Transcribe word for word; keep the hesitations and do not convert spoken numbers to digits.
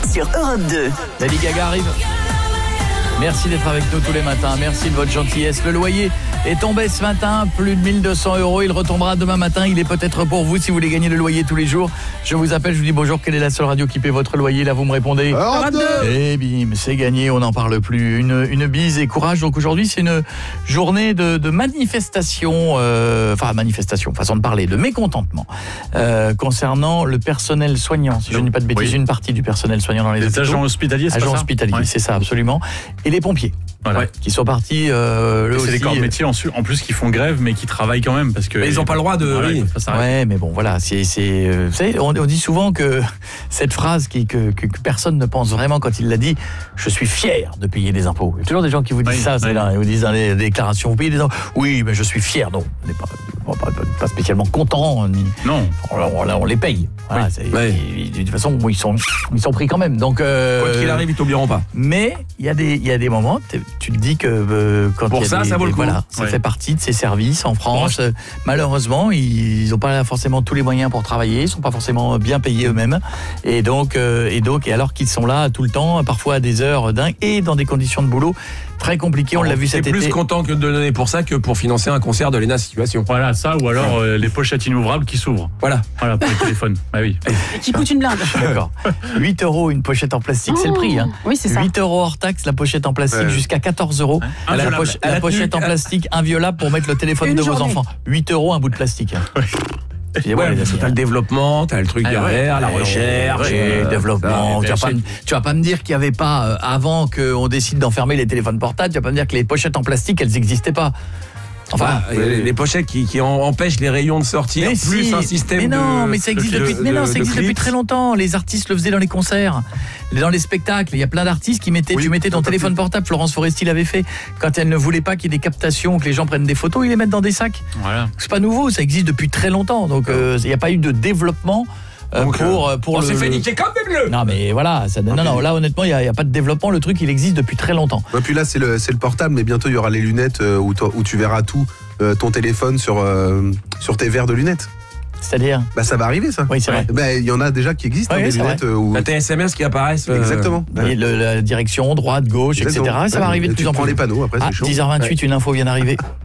sur Europe deux. Lady Gaga arrive. Merci d'être avec nous tous les matins. Merci de votre gentillesse. Le loyer est tombé ce matin, plus de mille deux cents euros. Il retombera demain matin. Il est peut-être pour vous si vous voulez gagner le loyer tous les jours. Je vous appelle, je vous dis bonjour. Quelle est la seule radio qui paie votre loyer? Là, vous me répondez. Et bim, c'est gagné. On n'en parle plus. Une, une bise et courage. Donc aujourd'hui, c'est une journée de, de manifestation, euh, enfin manifestation, façon de parler, de mécontentement euh, concernant le personnel soignant. Si je ne dis pas de bêtises, oui. Une partie du personnel soignant dans les, les agents hospitaliers, c'est agents pas ça hospitaliers, ouais. C'est ça absolument. Et les pompiers, voilà. Ouais. Qui sont partis. Euh, c'est des corps de métier en, en plus qui font grève, mais qui travaillent quand même parce que mais ils n'ont pas le droit de. Voilà, oui. Ouais, mais bon, voilà, c'est, c'est, vous savez, on, on dit souvent que cette phrase qui, que, que, que personne ne pense vraiment quand il l'a dit. Je suis fier de payer des impôts. Il y a toujours des gens qui vous disent oui, ça, oui. C'est là, ils vous disent dans les déclarations, vous payez des impôts. Oui, mais je suis fier. Non, on n'est pas, pas, pas spécialement content. Ni... Non, on, on, on les paye. Voilà, oui. Oui. De toute façon, ils sont, ils sont pris quand même. Donc, euh, quoi qu'il arrive, ils t'oublieront pas. Mais il y a des, il y a des moments. Tu te dis que euh, quand pour il y a ça, des, ça vaut le coup. Voilà, ça ouais. fait partie de ces services en France. Bon. Malheureusement, ils n'ont pas forcément tous les moyens pour travailler. Ils sont pas forcément bien payés eux-mêmes. Et donc, euh, et donc, et alors qu'ils sont là tout le temps, parfois à des heures dingues et dans des conditions de boulot très compliquées. On l'a vu cet été. C'est plus content que de donner pour ça que pour financer un concert de l'E N A Situation. Voilà, ça ou alors euh, les pochettes inouvrables qui s'ouvrent. Voilà. Voilà pour les téléphones. Ah oui. Et qui coûte une blinde. D'accord. huit euros une pochette en plastique, oh, c'est le prix. Hein. Oui, c'est ça. huit euros hors taxe la pochette en plastique, ouais. Jusqu'à quatorze euros. Hein, la, poche, la pochette en plastique inviolable pour mettre le téléphone une de journée. Vos enfants. huit euros un bout de plastique. Hein. Ouais. Ouais, ouais, t'as le développement, t'as le truc ah, derrière, ouais, la ouais, recherche, ouais, euh, le développement. Tu vas, pas, tu vas pas me dire qu'il n'y avait pas, euh, avant qu'on décide d'enfermer les téléphones portables, tu vas pas me dire que les pochettes en plastique, elles n'existaient pas. Enfin, ouais, les, les pochettes qui, qui empêchent les rayons de sortir, mais plus si, un système mais non, de, mais ça existe de, depuis, de, mais non, de, ça existe de depuis très longtemps. Les artistes le faisaient dans les concerts, dans les spectacles. Il y a plein d'artistes qui mettaient, oui, tu mettais ton téléphone portable. Florence Foresti l'avait fait quand elle ne voulait pas qu'il y ait des captations, que les gens prennent des photos, ils les mettent dans des sacs. Voilà. C'est pas nouveau, ça existe depuis très longtemps. Donc il euh, n'y a pas eu de développement. Euh, Donc, pour, euh, pour on le, s'est fait niquer comme des bleus. Non mais voilà, ça, non, okay. non, là honnêtement il n'y a, a pas de développement, le truc il existe depuis très longtemps. Et puis là c'est le, c'est le portable, mais bientôt il y aura les lunettes euh, où, où tu verras tout, euh, ton téléphone sur, euh, sur tes verres de lunettes. C'est-à-dire Bah ça va arriver ça. Oui c'est vrai. Bah il y en a déjà qui existent, oui, hein, des lunettes euh, où... T'as tes S M S qui apparaissent. Euh... Exactement. Et le, la direction, droite, gauche, exactement. Et cetera. Ça va arriver de plus en plus. Tu prends les panneaux après, ah, c'est chaud. dix heures vingt-huit, ouais. Une info vient d'arriver.